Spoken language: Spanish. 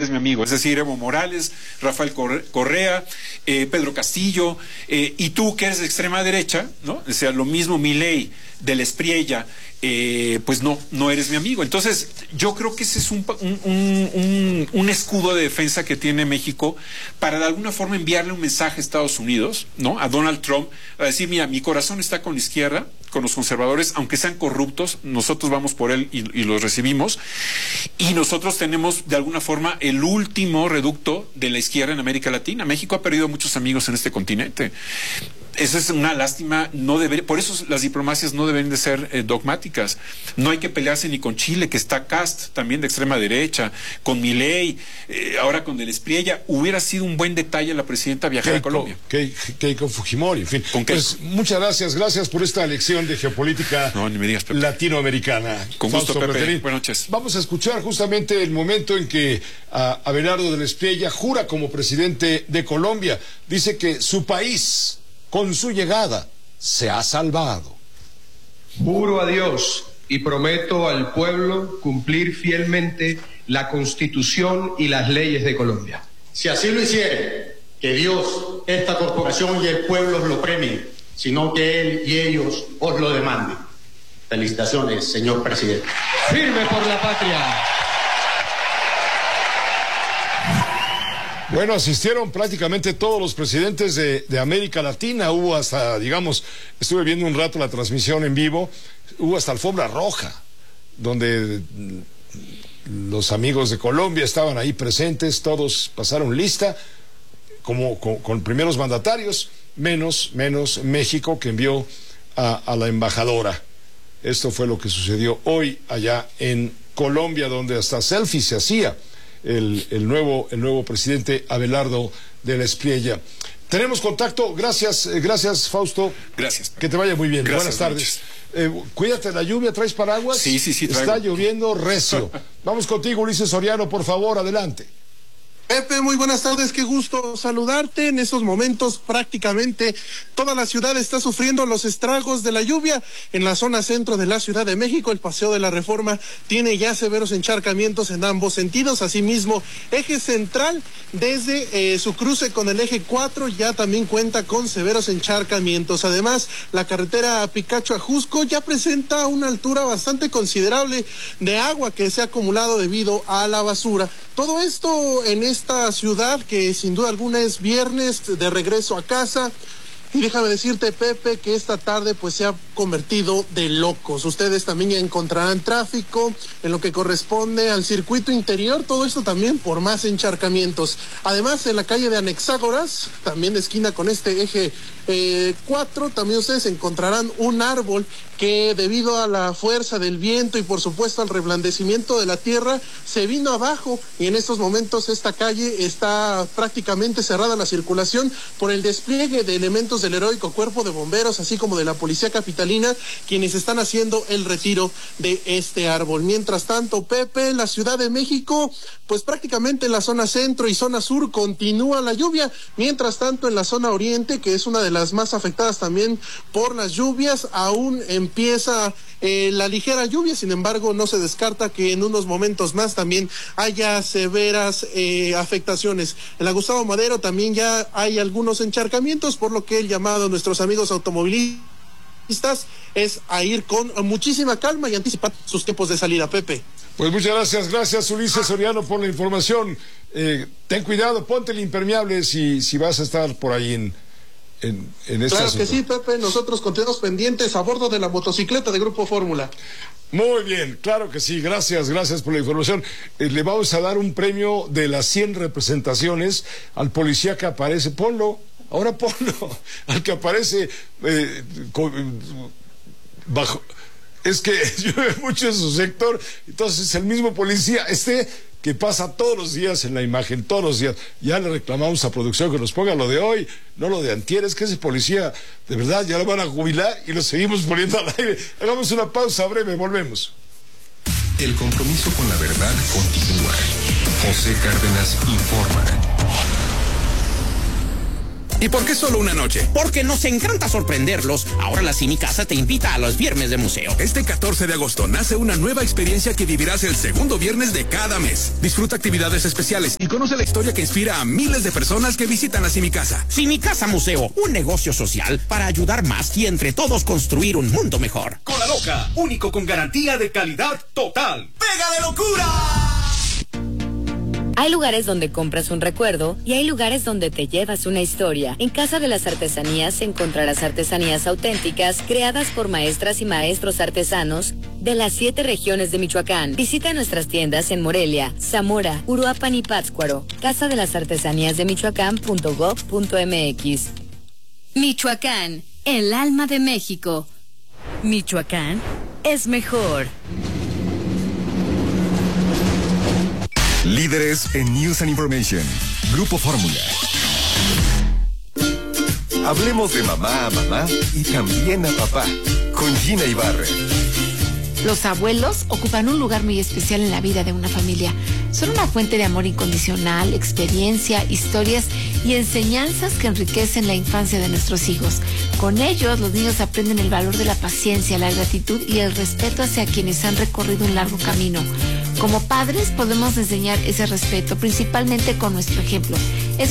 eres mi amigo. Es decir, Evo Morales, Rafael Correa, Pedro Castillo, y tú que eres de extrema derecha, ¿no? O sea, lo mismo Milei, del Espriella, pues no eres mi amigo. Entonces, yo creo que ese es un escudo de defensa que tiene México para de alguna forma enviarle un mensaje a Estados Unidos, ¿no? A Donald Trump, a decir, mira, mi corazón está con la izquierda, con los conservadores, aunque sean corruptos, nosotros vamos por él y los recibimos, y nosotros tenemos de alguna forma el último reducto de la izquierda en América Latina. México ha perdido muchos amigos en este continente. Eso es una lástima, por eso las diplomacias no deben de ser dogmáticas. No hay que pelearse ni con Chile, que está Kast, también de extrema derecha, con Milei, ahora con Del Espriella. Hubiera sido un buen detalle la presidenta viajar a Colombia. Keiko Fujimori, en fin. Pues muchas gracias por esta lección de geopolítica latinoamericana. Con gusto, Pepe. Buenas noches. Vamos a escuchar justamente el momento en que Abelardo Del Espriella jura como presidente de Colombia. Dice que su país, con su llegada, se ha salvado. Juro a Dios y prometo al pueblo cumplir fielmente la Constitución y las leyes de Colombia. Si así lo hiciere, que Dios, esta corporación y el pueblo os lo premien, sino que Él y ellos os lo demanden. Felicitaciones, señor presidente. Firme por la patria. Bueno, asistieron prácticamente todos los presidentes de América Latina. Hubo hasta, digamos, estuve viendo un rato la transmisión en vivo, hubo hasta alfombra roja, donde los amigos de Colombia estaban ahí presentes, todos pasaron lista, como con primeros mandatarios, menos México, que envió a la embajadora. Esto fue lo que sucedió hoy allá en Colombia, donde hasta selfie se hacía el nuevo presidente Abelardo Del Espriella. Tenemos contacto, gracias Fausto. Gracias. Que te vaya muy bien. Gracias, buenas tardes. Cuídate de la lluvia, ¿traes paraguas? Sí, traigo. Está lloviendo recio. Vamos contigo, Ulises Soriano, por favor, adelante. Pepe, muy buenas tardes, qué gusto saludarte. En estos momentos prácticamente toda la ciudad está sufriendo los estragos de la lluvia. En la zona centro de la Ciudad de México, el Paseo de la Reforma tiene ya severos encharcamientos en ambos sentidos. Asimismo, eje central desde su cruce con el eje 4 ya también cuenta con severos encharcamientos. Además, la carretera Picacho a Jusco ya presenta una altura bastante considerable de agua que se ha acumulado debido a la basura. Todo esto en esta ciudad que sin duda alguna es viernes de regreso a casa. Y déjame decirte, Pepe, que esta tarde pues se ha convertido de locos. Ustedes también encontrarán tráfico en lo que corresponde al circuito interior, todo esto también por más encharcamientos. Además, en la calle de Anexágoras, también de esquina con este eje 4, también ustedes encontrarán un árbol que debido a la fuerza del viento y por supuesto al reblandecimiento de la tierra se vino abajo, y en estos momentos esta calle está prácticamente cerrada la circulación por el despliegue de elementos del heroico Cuerpo de Bomberos, así como de la Policía Capitalina, quienes están haciendo el retiro de este árbol. Mientras tanto, Pepe, la Ciudad de México, pues prácticamente en la zona centro y zona sur continúa la lluvia. Mientras tanto, en la zona oriente, que es una de las más afectadas también por las lluvias, aún empieza la ligera lluvia. Sin embargo, no se descarta que en unos momentos más también haya severas afectaciones. En la Gustavo Madero también ya hay algunos encharcamientos, por lo que el llamado a nuestros amigos automovilistas es a ir con muchísima calma y anticipar sus tiempos de salida. Pepe. Pues muchas gracias Ulises Soriano por la información. Ten cuidado, ponte el impermeable si vas a estar por ahí en esta Claro asunto. que sí, Pepe, nosotros continuamos pendientes a bordo de la motocicleta de Grupo Fórmula. Muy bien, claro que sí, gracias por la información. Le vamos a dar un premio de las 100 representaciones al policía que aparece, ponlo, al que aparece bajo. Es que llueve mucho en su sector, entonces el mismo policía que pasa todos los días en la imagen, todos los días. Ya le reclamamos a producción que nos ponga lo de hoy, no lo de antier. Es que ese policía, de verdad, ya lo van a jubilar y lo seguimos poniendo al aire. Hagamos una pausa breve, volvemos. El compromiso con la verdad continúa. José Cárdenas informa. ¿Y por qué solo una noche? Porque nos encanta sorprenderlos. Ahora la Simi Casa te invita a los viernes de museo. Este 14 de agosto nace una nueva experiencia que vivirás el segundo viernes de cada mes. Disfruta actividades especiales y conoce la historia que inspira a miles de personas que visitan la Simi Casa. Simi Casa Museo, un negocio social para ayudar más y entre todos construir un mundo mejor. Cola Loca, único con garantía de calidad total. ¡Pega de locura! Hay lugares donde compras un recuerdo y hay lugares donde te llevas una historia. En Casa de las Artesanías encontrarás artesanías auténticas creadas por maestras y maestros artesanos de las 7 regiones de Michoacán. Visita nuestras tiendas en Morelia, Zamora, Uruapan y Pátzcuaro. Casa de las Artesanías de Michoacán.gov.mx. Michoacán, el alma de México. Michoacán es mejor. Líderes en News and Information. Grupo Fórmula. Hablemos de mamá a mamá y también a papá. Con Gina Ibarra. Los abuelos ocupan un lugar muy especial en la vida de una familia. Son una fuente de amor incondicional, experiencia, historias y enseñanzas que enriquecen la infancia de nuestros hijos. Con ellos, los niños aprenden el valor de la paciencia, la gratitud y el respeto hacia quienes han recorrido un largo camino. Como padres, podemos enseñar ese respeto, principalmente con nuestro ejemplo.